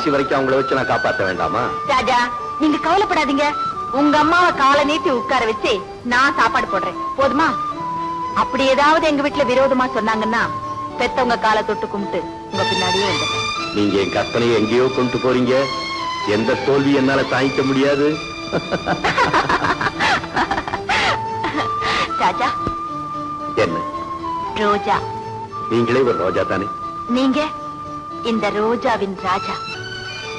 கடைசி வரைக்கும் அவங்கள வச்சு நான் காப்பாற்ற வேண்டாமா? ராஜா, நீங்க கவலைப்படாதீங்க. உங்க அம்மாவை காலை நீட்டி உட்கார வச்சு நான் சாப்பாடு போடுறேன், போதுமா? அப்படி ஏதாவது எங்க வீட்டுல விரோதமா சொன்னாங்கன்னா பெத்தவங்க காலை தொட்டு கும்பிட்டு உங்க பின்னாடியே வந்துடுறேன். நீங்க என் கற்பனையை எங்கேயோ கொண்டு போறீங்க. எந்த தோல்வி என்னால தாங்கிக்க முடியாது. ராஜா. என்ன? ரோஜா. நீங்களே ஒரு ரோஜா தானே? நீங்க இந்த ரோஜாவின் ராஜா.